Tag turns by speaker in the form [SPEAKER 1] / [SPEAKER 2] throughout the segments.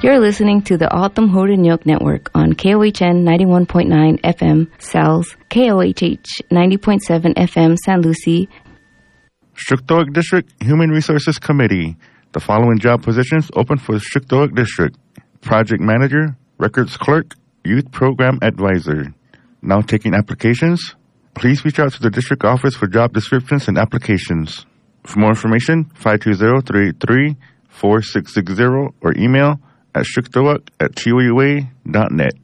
[SPEAKER 1] You're listening to the Autumn Horenyoke Network on KOHN 91.9 FM Sal's, KOHH 90.7 FM San Lucie.
[SPEAKER 2] Shucktowick District Human Resources Committee. The following job positions open for the Shucktowick District: Project Manager, Records Clerk, Youth Program Advisor. Now taking applications. Please reach out to the district office for job descriptions and applications. For more information, 520-383-4660 or email at shucktowick@chihuahua.net.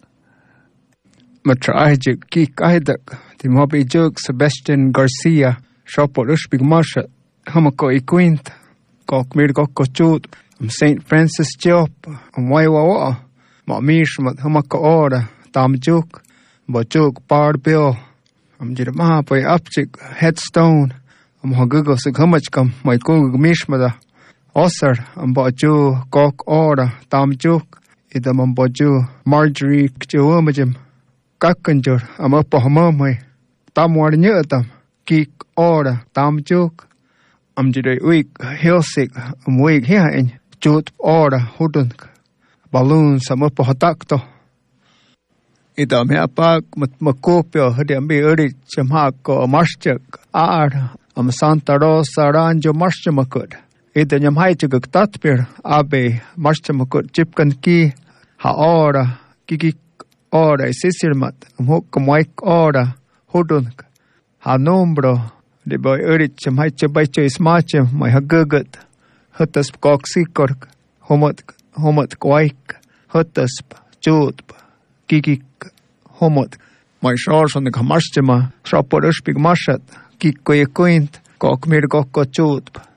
[SPEAKER 3] Matraajik kikaidak Timobijuk Sebastian Garcia Shopolush Big Marsha Hamako Iquint Kok Mirko Chut St. Francis Job Waiwa Mamishmat Hamako Ora Tamjuk Bojuk Bar Bill Jirma Boy Upchik Headstone Hagugo Sighamachkam my Kug Mishmada Osar Boju Kok Ora Tamjuk Idam Boju Marjorie Kjuamajim Kakanjur Amapohamamai Tamwar Nyatam Kik Ora Tamjuk Jide Week Hilsik Week Hain Jut Ora Hudunk Balloons Amapohatakto Idam Hapak Makopio Hadiambi Uri Chamhako Marschak Ar Santa Rosa Ranjo Marchamakut Idam Haichuk Tatpir Abe Marchamakut Chipkan Ki Haora Kiki Ora Sisirmat Mukamwaik Ora Hudunk Hanombro de boy Urichem Haichabacho Ismachem my Hagugut Hutasp Coxikork Homot Quaik Hutasp Jutp Kiki Homot my shores on the Kamarchema Shoporish Big Marshat Kikoy Quint Kok Mirgoko Chutp